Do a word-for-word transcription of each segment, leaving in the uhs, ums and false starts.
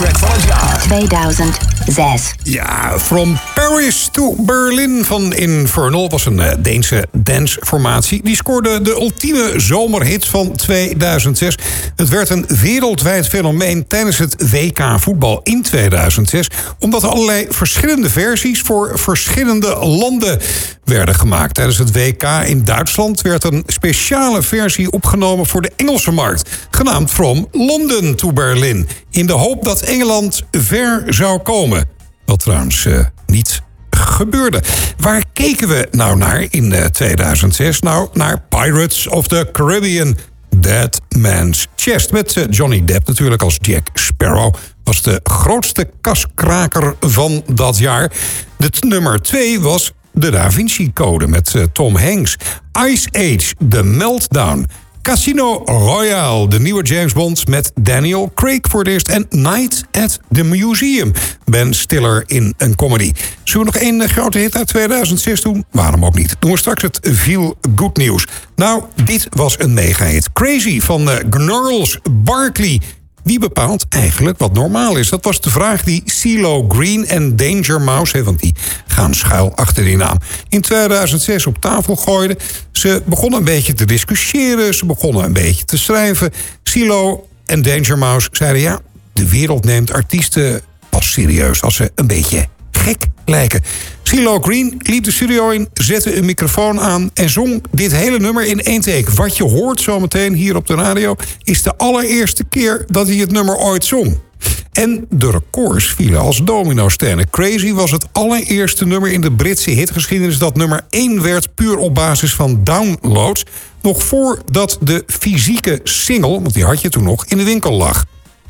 track van het jaar. tweeduizend zes. Ja, From Paris to Berlin van Infernal was een uh, Deense danceformatie. Die scoorde de ultieme zomerhit van tweeduizend zes. Het werd een wereldwijd fenomeen tijdens het W K voetbal in tweeduizend zes... omdat er allerlei verschillende versies voor verschillende landen werden gemaakt. Tijdens het W K in Duitsland werd een speciale versie opgenomen voor de Engelse markt, genaamd From London to Berlin, in de hoop dat Engeland ver zou komen. Wat trouwens uh, niet gebeurde. Waar keken we nou naar in uh, tweeduizend zes? Nou, naar Pirates of the Caribbean, Dead Man's Chest. Met uh, Johnny Depp natuurlijk als Jack Sparrow. Was de grootste kaskraker van dat jaar. Het nummer twee was de Da Vinci Code met uh, Tom Hanks. Ice Age, The Meltdown. Casino Royale, de nieuwe James Bond met Daniel Craig voor het eerst. En Night at the Museum, Ben Stiller in een comedy. Zullen we nog één grote hit uit tweeduizend zes doen? Waarom ook niet? Doen we straks het Feel Good nieuws. Nou, dit was een mega-hit. Crazy van uh, Gnarls Barkley. Wie bepaalt eigenlijk wat normaal is? Dat was de vraag die CeeLo Green en Danger Mouse, want die gaan schuil achter die naam, in tweeduizend zes op tafel gooiden. Ze begonnen een beetje te discussiëren, ze begonnen een beetje te schrijven. CeeLo en Danger Mouse zeiden ja, de wereld neemt artiesten pas serieus als ze een beetje gek lijken. CeeLo Green liep de studio in, zette een microfoon aan en zong dit hele nummer in één take. Wat je hoort zometeen hier op de radio is de allereerste keer dat hij het nummer ooit zong. En de records vielen als dominostenen. Crazy was het allereerste nummer in de Britse hitgeschiedenis dat nummer één werd, puur op basis van downloads, nog voordat de fysieke single, want die had je toen nog, in de winkel lag.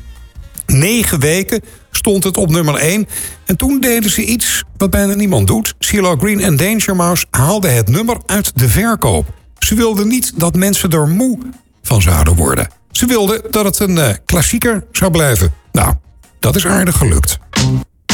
Negen weken stond het op nummer één. En toen deden ze iets wat bijna niemand doet. CeeLo Green en Danger Mouse haalden het nummer uit de verkoop. Ze wilden niet dat mensen er moe van zouden worden. Ze wilden dat het een uh, klassieker zou blijven. Nou, dat is aardig gelukt.